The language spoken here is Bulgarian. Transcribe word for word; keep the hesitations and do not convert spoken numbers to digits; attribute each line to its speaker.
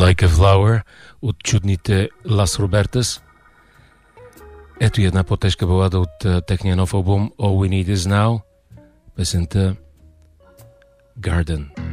Speaker 1: Like a Flower от чудните Las Robertas. Ето и една по-тежка балада от uh, техния нов албум All We Need Is Now. Песента Garden.